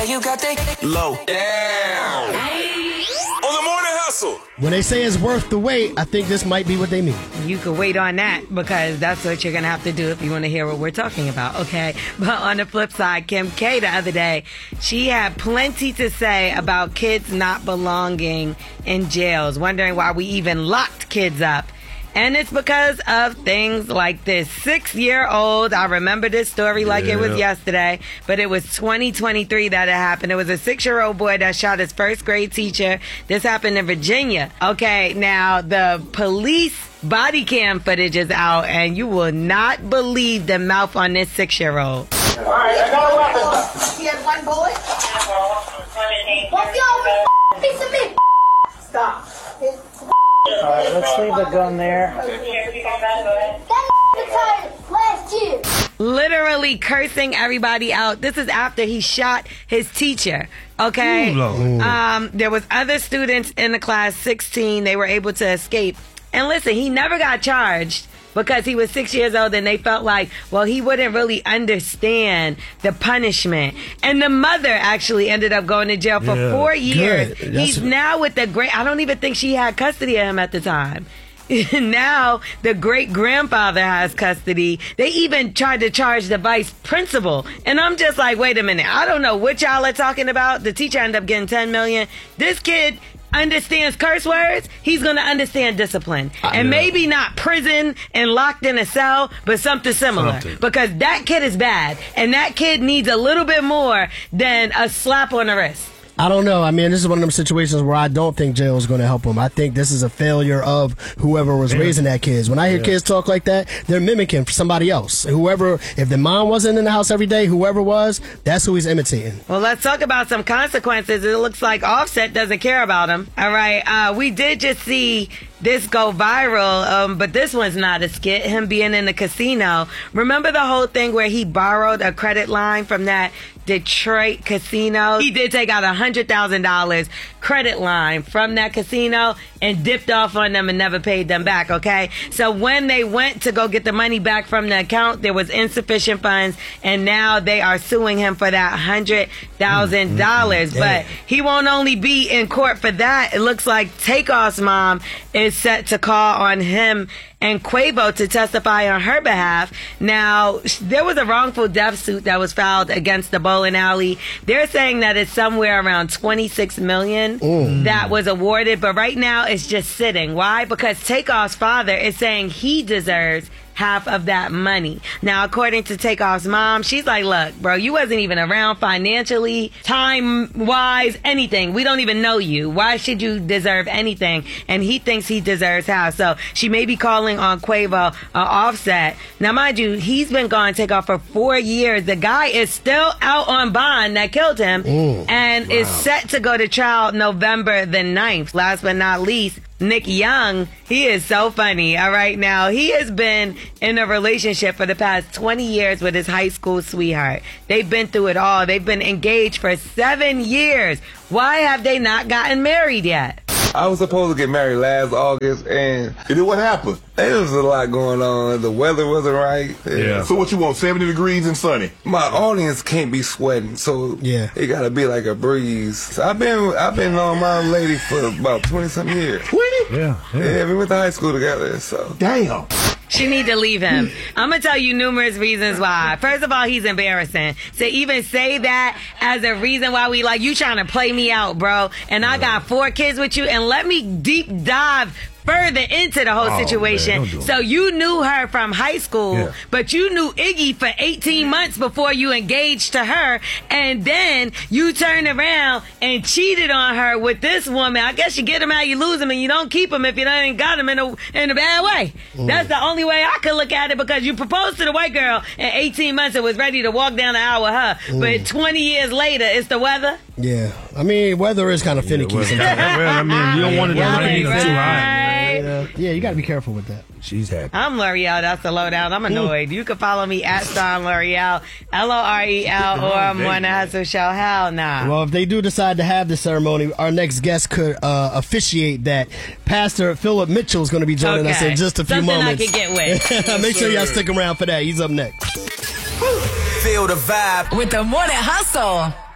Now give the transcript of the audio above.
Yeah, you got that low. Damn. On the Morning Hustle. When they say it's worth the wait, I think this might be what they mean. You could wait on that because that's what you're going to have to do if you want to hear what we're talking about, okay? But on the flip side, Kim K the other day, she had plenty to say about kids not belonging in jails, wondering why we even locked kids up. And it's because of things like this 6-year-old. I remember this story like it was yesterday, but it was 2023 that it happened. It was a 6-year-old boy that shot his first grade teacher. This happened in Virginia. Okay, now the police body cam footage is out, and you will not believe the mouth on this 6-year-old. All right, I got a weapon. He had one bullet. What's your piece of meat? Stop. All right, let's leave the gun there. Literally cursing everybody out. This is after he shot his teacher. Okay. There was other students in the class, 16. They were able to escape. And listen, he never got charged because he was 6 years old, and they felt like, well, he wouldn't really understand the punishment. And the mother actually ended up going to jail for 4 years. He's now with the great, I don't even think she had custody of him at the time. Now the great-grandfather has custody. They even tried to charge the vice principal. And I'm just like, wait a minute. I don't know what y'all are talking about. The teacher ended up getting $10 million. This kid understands curse words. He's going to understand discipline. And maybe not prison and locked in a cell, but something similar. Because that kid is bad. And that kid needs a little bit more than a slap on the wrist. I don't know. I mean, this is one of them situations where I don't think jail is going to help him. I think this is a failure of whoever was raising that kids. When I hear kids talk like that, they're mimicking somebody else. Whoever, if the mom wasn't in the house every day, whoever was, that's who he's imitating. Well, let's talk about some consequences. It looks like Offset doesn't care about him. All right. We did just see this go viral, but this one's not a skit. Him being in the casino. Remember the whole thing where he borrowed a credit line from that Detroit casino? He did take out $100,000 credit line from that casino and dipped off on them and never paid them back, okay? So when they went to go get the money back from the account, there was insufficient funds, and now they are suing him for that $100,000. But he won't only be in court for that. It looks like Takeoff's mom is set to call on him and Quavo to testify on her behalf. Now, there was a wrongful death suit that was filed against the bowling alley. They're saying that it's somewhere around $26 million that was awarded, but right now it's just sitting. Why? Because Takeoff's father is saying he deserves half of that money. Now, according to Takeoff's mom, she's like, look, bro, you wasn't even around financially, time-wise, anything. We don't even know you. Why should you deserve anything? And he thinks he deserves half. So she may be calling on Quavo Offset. Now, mind you, he's been gone Takeoff for 4 years. The guy is still out on bond that killed him and is set to go to trial November the 9th. Last but not least, Nick Young, he is so funny. All right, now he has been in a relationship for the past 20 years with his high school sweetheart. They've been through it all. They've been engaged for 7 years. Why have they not gotten married yet? I was supposed to get married last August, and then what happened? There was a lot going on. The weather wasn't right. So what you want, 70 degrees and sunny? My audience can't be sweating, so it got to be like a breeze. So I've been on my lady for about 20-something years. 20? Yeah, we went to high school together, so. Damn. She need to leave him. I'm going to tell you numerous reasons why. First of all, he's embarrassing. To even say that as a reason why we like, you trying to play me out, bro. And I got 4 kids with you. And let me deep dive further into the whole situation. So you knew her from high school, but you knew Iggy for 18 months before you engaged to her, and then you turned around and cheated on her with this woman. I guess you get him out, you lose him, and you don't keep him if you ain't got him in a bad way. That's the only way I could look at it, because you proposed to the white girl in 18 months and was ready to walk down the aisle with her, but 20 years later, it's the weather. Yeah, I mean, weather is kind of finicky sometimes. I mean, you don't want it to be too high. Yeah, you got to be careful with that. She's happy. I'm L'Oreal. That's the lowdown. I'm annoyed. You can follow me at Stan L'Oreal, L'Orel, or I'm Morning Hustle Show. Hell nah. Well, if they do decide to have the ceremony, our next guest could officiate that. Pastor Philip Mitchell is going to be joining us in just a few moments. Something I can get with. Make sure y'all stick around for that. He's up next. Feel the vibe with the Morning Hustle.